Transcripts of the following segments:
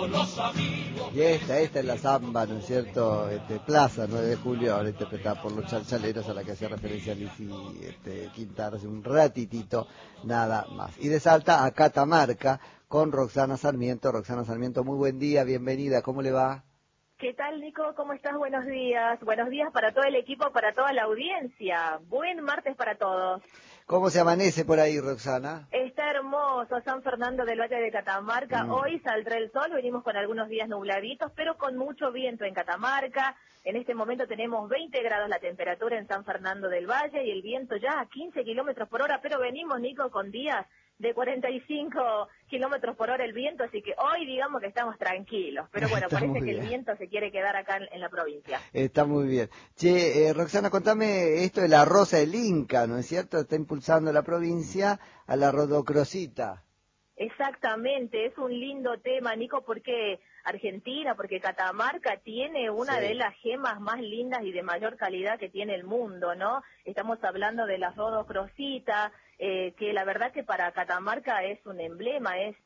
Y esta es la samba, ¿no es cierto? Plaza 9 de Julio, ahora interpretada por los chalchaleros, a la que hacía referencia Lizzy Quintar hace un ratitito, nada más. Y de Salta a Catamarca con Roxana Sarmiento. Roxana Sarmiento, muy buen día, bienvenida, ¿cómo le va? ¿Qué tal, Nico? ¿Cómo estás? Buenos días. Buenos días para todo el equipo, para toda la audiencia. Buen martes para todos. ¿Cómo se amanece por ahí, Roxana? Está hermoso San Fernando del Valle de Catamarca. Hoy saldrá el sol, venimos con algunos días nubladitos, pero con mucho viento en Catamarca. En este momento tenemos 20 grados la temperatura en San Fernando del Valle y el viento ya a 15 kilómetros por hora, pero venimos, Nico, con días de 45 kilómetros por hora el viento, así que hoy digamos que estamos tranquilos, pero bueno, parece que el viento se quiere quedar acá en la provincia. Está muy bien. Che, Roxana, contame esto de la Rosa del Inca, ¿no es cierto? Está impulsando la provincia a la rodocrosita. Exactamente, es un lindo tema, Nico, porque Argentina, porque Catamarca tiene una de las gemas más lindas y de mayor calidad que tiene el mundo, ¿no? Estamos hablando de la rodocrosita, que la verdad que para Catamarca es un emblema, es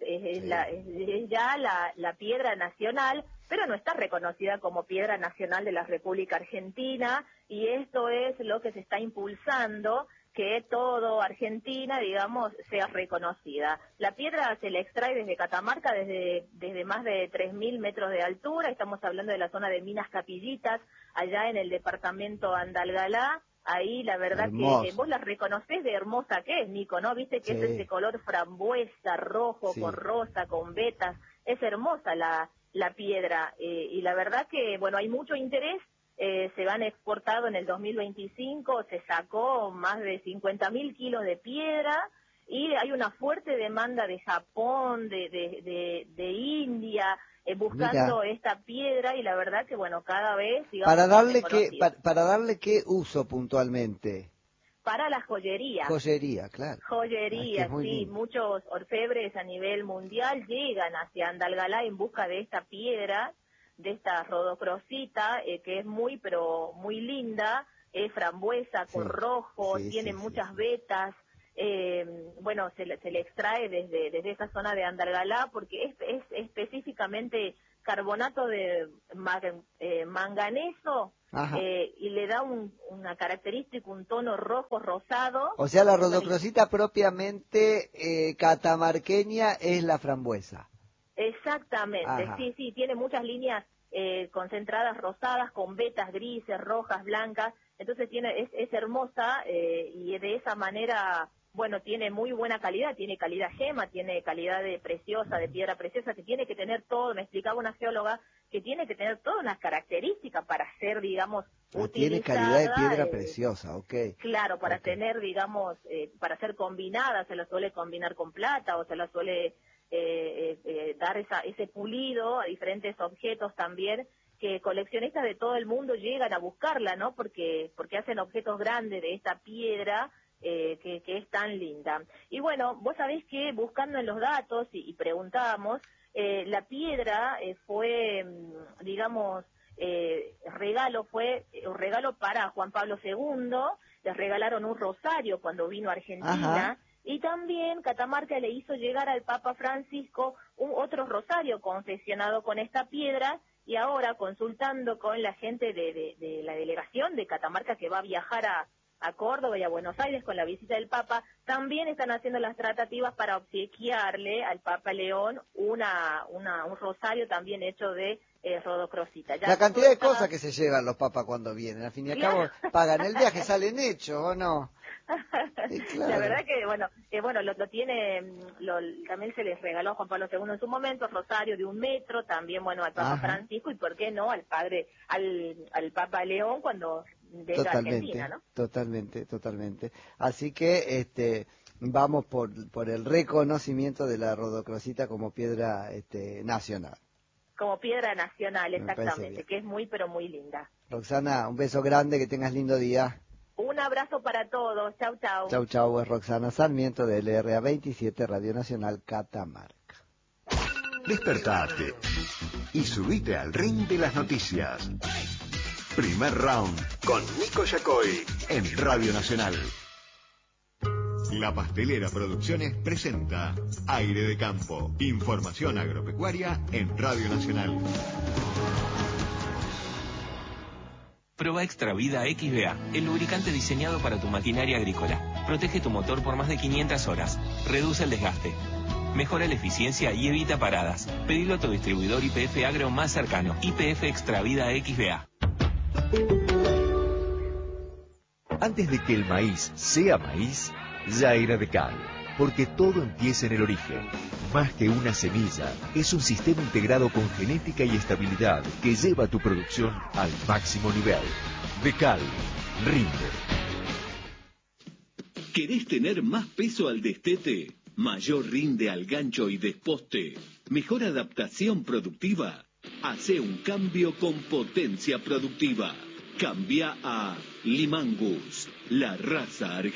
ya la piedra nacional, pero no está reconocida como piedra nacional de la República Argentina, y esto es lo que se está impulsando, que todo Argentina, digamos, sea reconocida. La piedra se la extrae desde Catamarca, desde más de 3.000 metros de altura. Estamos hablando de la zona de Minas Capillitas, allá en el departamento Andalgalá. Ahí la verdad que vos la reconocés de hermosa que es, Nico, ¿no? Viste que es ese color frambuesa, rojo, con rosa, con vetas. Es hermosa la piedra. Y la verdad que, bueno, hay mucho interés. Se van exportado en el 2025, se sacó más de 50.000 kilos de piedra y hay una fuerte demanda de Japón, de India, buscando esta piedra, y la verdad que bueno, cada vez digamos, para darle qué uso puntualmente. Para la joyería. Joyería, claro. Joyería, sí, muchos orfebres a nivel mundial llegan hacia Andalgalá en busca de esta piedra, de esta rodocrosita, que es muy, pero muy linda, es frambuesa con rojo, tiene muchas vetas. Bueno, se le extrae desde esa zona de Andalgalá porque es específicamente carbonato de manganeso, y le da una característica, un tono rojo rosado. O sea, la rodocrosita propiamente catamarqueña es la frambuesa. Exactamente, sí, tiene muchas líneas concentradas rosadas con vetas grises, rojas, blancas, entonces es hermosa, y de esa manera, bueno, tiene muy buena calidad, tiene calidad gema, tiene calidad de preciosa, de piedra preciosa, que tiene que tener todo, me explicaba una geóloga, que tiene que tener todas unas características para ser, digamos, utilizada. Tiene calidad de piedra preciosa, Claro, para tener, digamos, para ser combinada, se la suele combinar con plata o se la suele dar ese pulido a diferentes objetos también, que coleccionistas de todo el mundo llegan a buscarla, ¿no? Porque hacen objetos grandes de esta piedra que es tan linda. Y bueno, vos sabés que buscando en los datos y preguntábamos, la piedra fue, digamos, fue un regalo para Juan Pablo II, les regalaron un rosario cuando vino a Argentina. Y también Catamarca le hizo llegar al Papa Francisco otro rosario confeccionado con esta piedra, y ahora consultando con la gente de la delegación de Catamarca que va a viajar a Córdoba y a Buenos Aires con la visita del Papa, también están haciendo las tratativas para obsequiarle al Papa León un rosario también hecho de rodocrosita. La cantidad de cosas que se llevan los papas cuando vienen, al fin y al cabo pagan el viaje, salen hechos, ¿o no? La verdad que, bueno, lo tiene, también se les regaló a Juan Pablo II en su momento, rosario de 1 metro, también, bueno, al Papa Francisco, y por qué no, al Papa León cuando venga a Argentina, ¿no? Totalmente. Así que, vamos por el reconocimiento de la rodocrosita como piedra, nacional. Como piedra nacional, exactamente, que es muy, pero muy linda. Roxana, un beso grande, que tengas lindo día. Un abrazo para todos. Chau, chau. Chau, es Roxana Sarmiento de LRA 27, Radio Nacional Catamarca. Despertate y subite al ring de las noticias. Primer round con Nico Yacoy en Radio Nacional. La Pastelera Producciones presenta Aire de Campo. Información agropecuaria en Radio Nacional. Prueba Extravida XBA, el lubricante diseñado para tu maquinaria agrícola. Protege tu motor por más de 500 horas. Reduce el desgaste. Mejora la eficiencia y evita paradas. Pedilo a tu distribuidor YPF Agro más cercano. YPF Extravida XBA. Antes de que el maíz sea maíz, ya era Decal. Porque todo empieza en el origen. Más que una semilla, es un sistema integrado con genética y estabilidad que lleva tu producción al máximo nivel. Decal, rinde. ¿Querés tener más peso al destete? ¿Mayor rinde al gancho y desposte? ¿Mejor adaptación productiva? Hace un cambio con potencia productiva. Cambia a Limangus, la raza argentina.